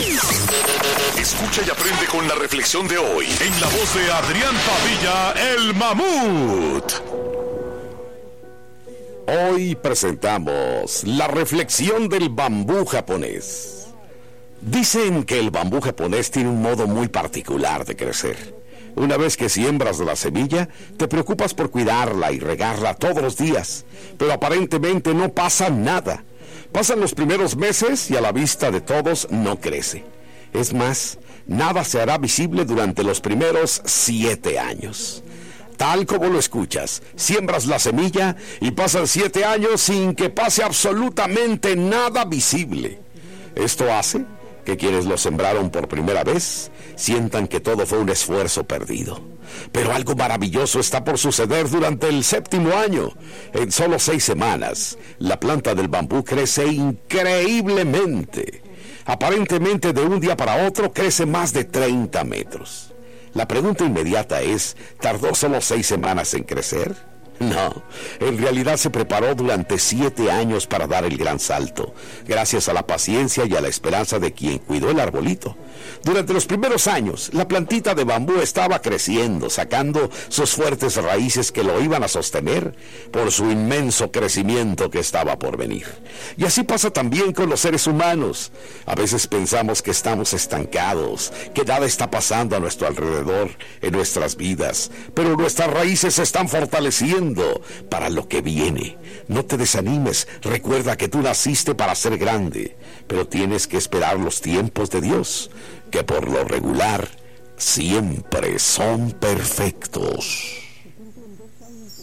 Escucha y aprende con la reflexión de hoy en la voz de Adrián Padilla, el Mamut. Hoy presentamos la reflexión del bambú japonés. Dicen que el bambú japonés tiene un modo muy particular de crecer. Una vez que siembras la semilla, te preocupas por cuidarla y regarla todos los días, pero aparentemente no pasa nada. Pasan los primeros meses y a la vista de todos no crece. Es más, nada se hará visible durante los primeros 7 años. Tal como lo escuchas, siembras la semilla y pasan 7 años sin que pase absolutamente nada visible. Esto hace que quienes lo sembraron por primera vez sientan que todo fue un esfuerzo perdido. Pero algo maravilloso está por suceder durante el 7º año. En solo 6 semanas, la planta del bambú crece increíblemente. Aparentemente, de un día para otro, crece más de 30 metros. La pregunta inmediata es, ¿tardó solo 6 semanas en crecer? No, en realidad se preparó durante 7 años para dar el gran salto, gracias a la paciencia y a la esperanza de quien cuidó el arbolito. Durante los primeros años, la plantita de bambú estaba creciendo, sacando sus fuertes raíces que lo iban a sostener por su inmenso crecimiento que estaba por venir. Y así pasa también con los seres humanos. A veces pensamos que estamos estancados, que nada está pasando a nuestro alrededor, en nuestras vidas, pero nuestras raíces se están fortaleciendo para lo que viene. No te desanimes, recuerda que tú naciste para ser grande, pero tienes que esperar los tiempos de Dios, que por lo regular siempre son perfectos.